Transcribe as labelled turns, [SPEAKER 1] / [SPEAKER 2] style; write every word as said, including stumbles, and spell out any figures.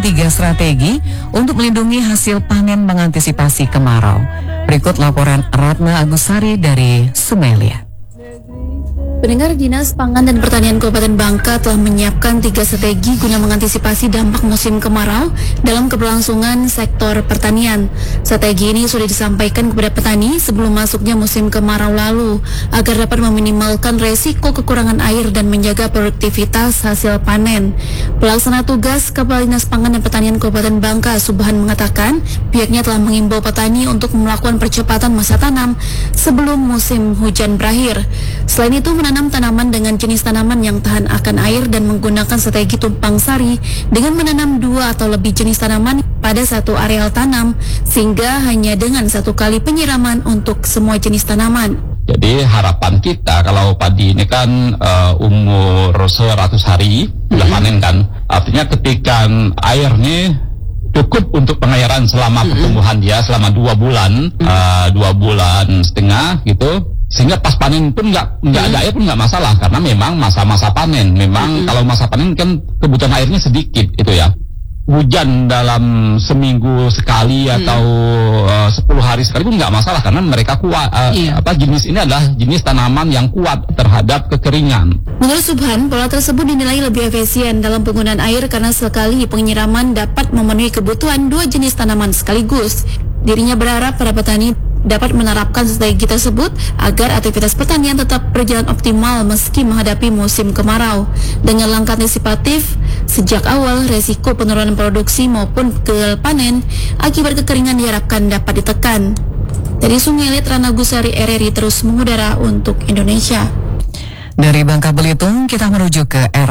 [SPEAKER 1] Tiga strategi untuk melindungi hasil panen mengantisipasi kemarau. Berikut laporan Ratna Agusari dari Sumelia.
[SPEAKER 2] Pendengar, Dinas Pangan dan Pertanian Kabupaten Bangka telah menyiapkan tiga strategi guna mengantisipasi dampak musim kemarau dalam keberlangsungan sektor pertanian. Strategi ini sudah disampaikan kepada petani sebelum masuknya musim kemarau lalu agar dapat meminimalkan resiko kekurangan air dan menjaga produktivitas hasil panen. Pelaksana tugas Kepala Dinas Pangan dan Pertanian Kabupaten Bangka, Subhan, mengatakan pihaknya telah mengimbau petani untuk melakukan percepatan masa tanam sebelum musim hujan berakhir. Selain itu, menanam tanaman dengan jenis tanaman yang tahan akan air dan menggunakan strategi tumpang sari dengan menanam dua atau lebih jenis tanaman pada satu areal tanam sehingga hanya dengan satu kali penyiraman untuk semua jenis tanaman.
[SPEAKER 3] Jadi harapan kita kalau padi ini kan uh, umur seratus hari sudah mm-hmm. panen kan, artinya ketika airnya cukup untuk pengairan selama mm-hmm. pertumbuhan dia selama dua bulan, mm-hmm. uh, dua bulan setengah gitu. Sehingga pas panen pun nggak nggak ada air pun nggak masalah, karena memang masa-masa panen memang mm-hmm. kalau masa panen kan kebutuhan airnya sedikit itu ya. Hujan dalam seminggu sekali mm-hmm. atau uh, sepuluh hari sekali pun nggak masalah, karena mereka kuat uh, iya. apa jenis ini adalah jenis tanaman yang kuat terhadap kekeringan.
[SPEAKER 2] Menurut Subhan, pola tersebut dinilai lebih efisien dalam penggunaan air karena sekali penyiraman dapat memenuhi kebutuhan dua jenis tanaman sekaligus. Dirinya berharap para petani dapat menerapkan strategi tersebut agar aktivitas pertanian tetap berjalan optimal meski menghadapi musim kemarau. Dengan langkah antisipatif sejak awal, resiko penurunan produksi maupun gagal panen akibat kekeringan diharapkan dapat ditekan. Dari Sumelia, Ratna Agusari, R R I terus mengudara untuk Indonesia.
[SPEAKER 1] Dari Bangka Belitung kita menuju ke R